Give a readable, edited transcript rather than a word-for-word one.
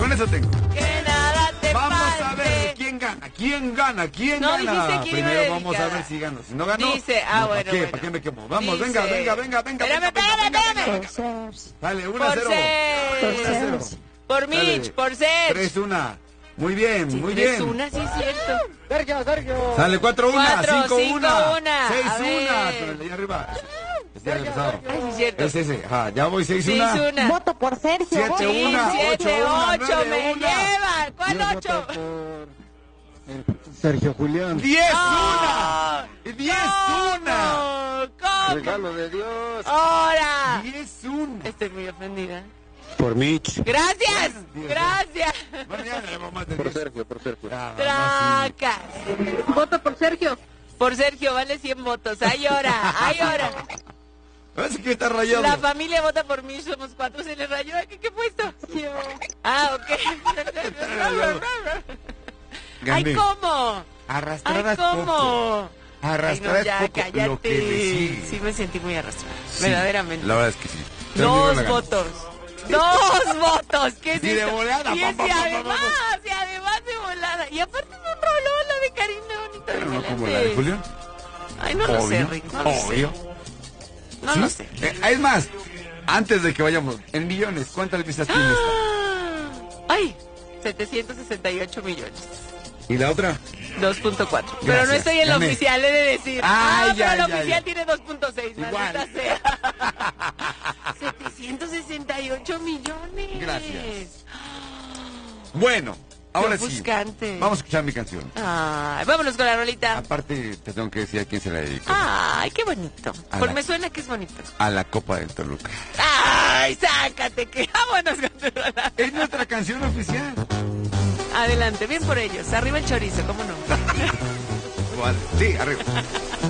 Con eso tengo. Que nada te Vamos falte. a ver quién gana. ¿Quién gana? ¿Quién No gana? dijiste quién iba Primero vamos a dedicada. ver si gano. Si no ganó. Dice, no, bueno, ¿para qué? bueno. ¿Para qué me quemo? Vamos, Dice, venga. Espérame. Dale, 1-0. Por 1-0. ser. Por Mitch, por ser. 3-1. Muy bien, muy bien. 3-1, sí es cierto. Sergio. Sale 4-1, 5-1, 5-1. 6-1. Pero el de allá arriba. Este ya empezado. Ay, sí es cierto. Es ese. Ajá, ya voy 6-1. 6-1. Voto por Sergio. 7-1. 7-8 me 9-1. llevan. ¿Cuál 8? Sergio Julián. 10-1. 10-1. ¿Cómo? Regalo de Dios. ¡Ahora! 10-1. Estoy muy ofendida. Por Mitch. Gracias, Dios. gracias. Bueno, ya ganamos más de Por 10. Sergio. Ah, Tracas. Voto por Sergio. Por Sergio, vale 100 votos. Hay hora, hay hora. Parece que está rayado. La familia vota por mí, somos 4. ¿Se le rayó? ¿Qué puesto? Yo. Ah, ok. Ay, Gané. ¿cómo? Ay, Arrastradas poco. ¿cómo? Ay, Arrastradas no, ya, poco. cállate. Lo que decís. Sí, me sentí muy arrastrada. Sí, Verdaderamente. La verdad es que sí. Pero digo, la 2 ganó. votos. 2 votos. ¿Qué es Sí, de esto? volada, Y, pam, es, pam, y pam, además, pam, y además de volada. Y aparte es un rolón la de Karina, bonito. Pero no como la de Julio. Ay, no lo sé, Rick. No lo sé. Obvio. No ¿Sí? lo sé. Es más, antes de que vayamos, en millones, ¿cuántas vistas tiene esta? Ay, 768 millones. ¿Y la otra? 2.4. Pero no Gracias, estoy en la gané. oficial, he de decir. Ay, pero la ya. oficial tiene 2.6. Igual. Maldita sea. 768 millones. Gracias. Bueno, ahora Qué sí. ofuscante. Vamos a escuchar mi canción. Ay, vámonos con la rolita. Aparte, te tengo que decir a quién se la dedico. Ay, qué bonito. A Pues la- me suena que es bonito. A la Copa del Toluca. Ay, sácate que vámonos con tu rola. Es nuestra canción oficial. Adelante, bien por ellos. Arriba el chorizo, ¿cómo no? Vale. Sí, arriba.